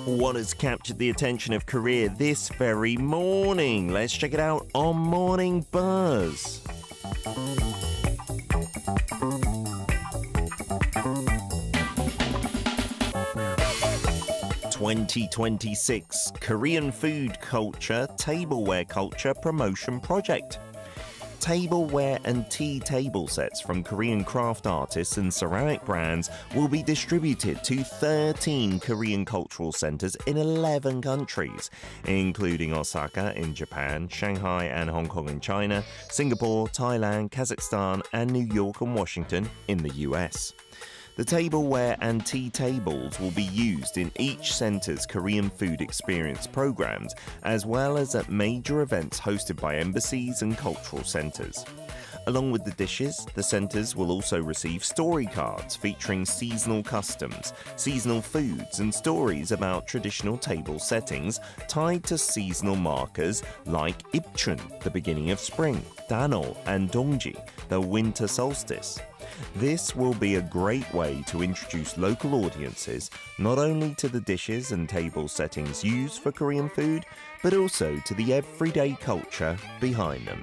What has captured the attention of Korea this very morning? Let's check it out on Morning Buzz. "2026 Korean Food Culture Tableware Culture Promotion Project." Tableware and tea table sets from Korean craft artists and ceramic brands will be distributed to 13 Korean cultural centers in 11 countries, including Osaka in Japan, Shanghai and Hong Kong in China, Singapore, Thailand, Kazakhstan, and New York and Washington in the US. The tableware and tea tables will be used in each center's Korean food experience programs, as well as at major events hosted by embassies and cultural centers. Along with the dishes, the centers will also receive story cards featuring seasonal customs, seasonal foods, and stories about traditional table settings tied to seasonal markers like Ipchun, the beginning of spring, Dano, and Dongji, the winter solstice. This will be a great way to introduce local audiences not only to the dishes and table settings used for Korean food, but also to the everyday culture behind them.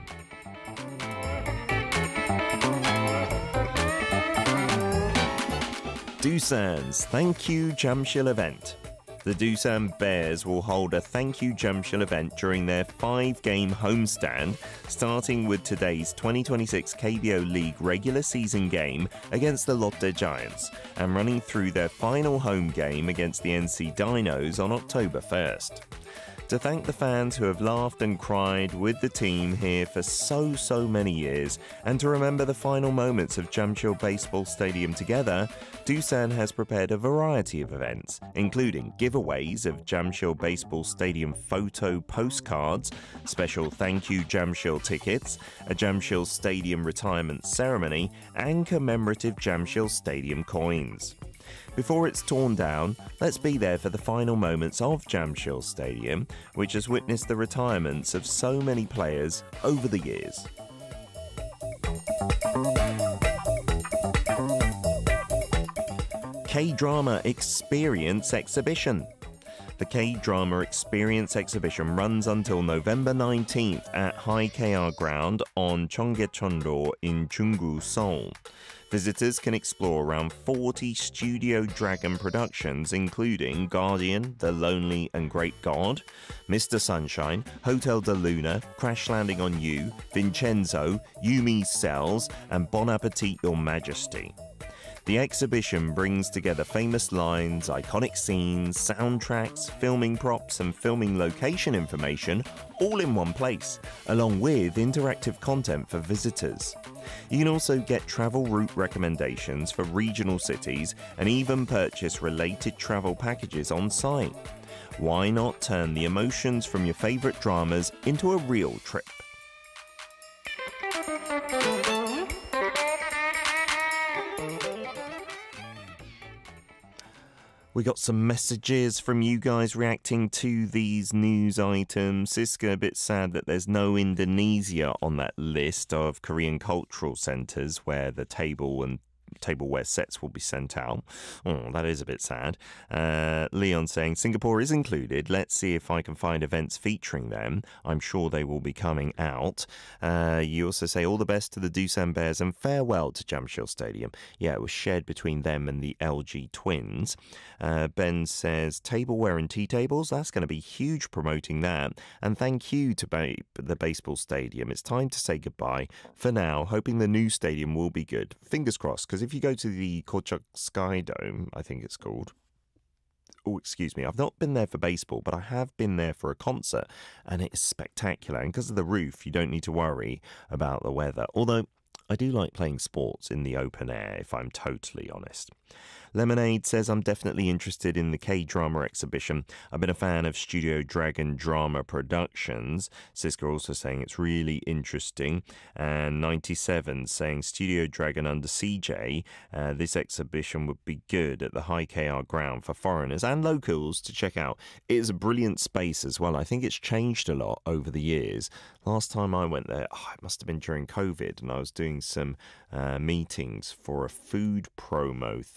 Doosan's Thank You Jamsil event. The Doosan Bears will hold a Thank You Jamsil event during their 5-game homestand, starting with today's 2026 KBO League regular season game against the Lotte Giants, and running through their final home game against the NC Dinos on October 1st. To thank the fans who have laughed and cried with the team here for so many years, and to remember the final moments of Jamsil Baseball Stadium together, Doosan has prepared a variety of events, including giveaways of Jamsil Baseball Stadium photo postcards, special Thank You Jamsil tickets, a Jamsil Stadium retirement ceremony, and commemorative Jamsil Stadium coins. Before it's torn down, let's be there for the final moments of Jamsil Stadium, which has witnessed the retirements of so many players over the years. K-Drama Experience Exhibition. The K-Drama Experience Exhibition runs until November 19th at High KR Ground on Cheonggyecheon-do in Junggu, Seoul. Visitors can explore around 40 Studio Dragon productions, including Guardian, The Lonely and Great God, Mr. Sunshine, Hotel de Luna, Crash Landing on You, Vincenzo, Yumi's Cells, and Bon Appetit Your Majesty. The exhibition brings together famous lines, iconic scenes, soundtracks, filming props, and filming location information all in one place, along with interactive content for visitors. You can also get travel route recommendations for regional cities and even purchase related travel packages on site. Why not turn the emotions from your favorite dramas into a real trip? We got some messages from you guys reacting to these news items. Siska, a bit sad that there's no Indonesia on that list of Korean cultural centres where the table and tableware sets will be sent out. Oh, that is a bit sad. Leon saying Singapore is included. Let's see if I can find events featuring them. I'm sure they will be coming out. You also say all the best to the Doosan Bears and farewell to Jamsil Stadium. Yeah, it was shared between them and the LG Twins. Ben says tableware and tea tables. That's going to be huge promoting that. And thank you to the baseball stadium. It's time to say goodbye for now. Hoping the new stadium will be good. Fingers crossed. Because if you go to the Kochuk Sky Dome, I think it's called. Oh, excuse me. I've not been there for baseball, but I have been there for a concert, and it's spectacular. And because of the roof, you don't need to worry about the weather. Although I do like playing sports in the open air, if I'm totally honest. Lemonade says, I'm definitely interested in the K-Drama exhibition. I've been a fan of Studio Dragon drama productions. Siska also saying it's really interesting. And 97 saying Studio Dragon under CJ. This exhibition would be good at the High KR Ground for foreigners and locals to check out. It is a brilliant space as well. I think it's changed a lot over the years. Last time I went there, it must have been during COVID, and I was doing some meetings for a food promo thing that they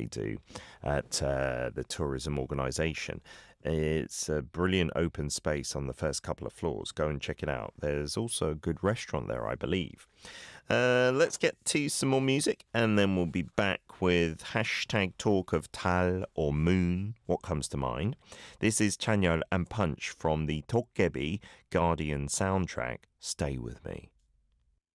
they do at the tourism organisation. It's a brilliant open space on the first couple of floors. Go and check it out. There's also a good restaurant there, I believe. Let's get to some more music, and then we'll be back with hashtag talk of Tal or Moon. What comes to mind? This is Chanyeol and Punch from the Dokkaebi Guardian soundtrack. Stay with me.